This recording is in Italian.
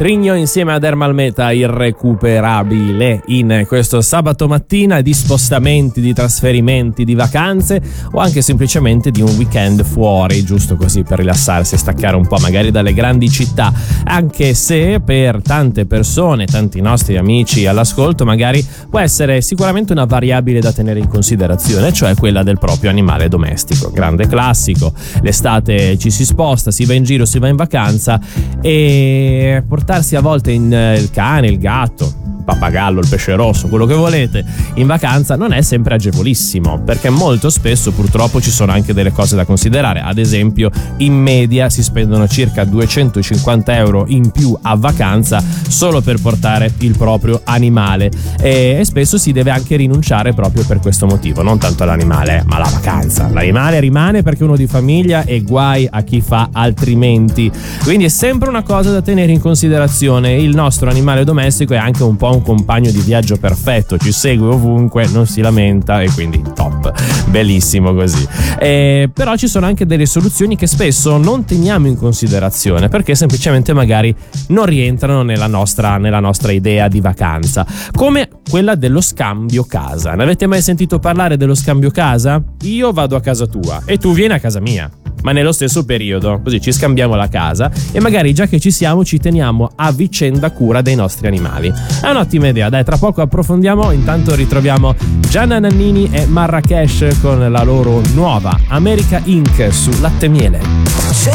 Trigno insieme ad Ermal Meta, irrecuperabile, in questo sabato mattina di spostamenti, di trasferimenti, di vacanze o anche semplicemente di un weekend fuori, giusto così per rilassarsi e staccare un po' magari dalle grandi città, anche se per tante persone, tanti nostri amici all'ascolto, magari può essere sicuramente una variabile da tenere in considerazione, cioè quella del proprio animale domestico. Grande classico, l'estate ci si sposta, si va in giro, si va in vacanza e portarsi a volte il cane, il gatto, il pappagallo, il pesce rosso, quello che volete, in vacanza non è sempre agevolissimo, perché molto spesso purtroppo ci sono anche delle cose da considerare. Ad esempio, in media si spendono circa 250 euro in più a vacanza solo per portare il proprio animale e spesso si deve anche rinunciare proprio per questo motivo, non tanto all'animale ma alla vacanza. L'animale rimane perché è uno di famiglia e guai a chi fa altrimenti, quindi è sempre una cosa da tenere in considerazione. Il nostro animale domestico è anche un po' un compagno di viaggio perfetto, ci segue ovunque, non si lamenta e quindi top, bellissimo così. Però ci sono anche delle soluzioni che spesso non teniamo in considerazione perché semplicemente magari non rientrano nella nostra idea di vacanza, come quella dello scambio casa. Ne avete mai sentito parlare dello scambio casa? Io vado a casa tua e tu vieni a casa mia, ma nello stesso periodo, così ci scambiamo la casa e magari già che ci siamo ci teniamo a vicenda cura dei nostri animali. È un'ottima idea, dai, tra poco approfondiamo. Intanto ritroviamo Gianna Nannini e Marrakesh con la loro nuova America Inc. su Latte e Miele.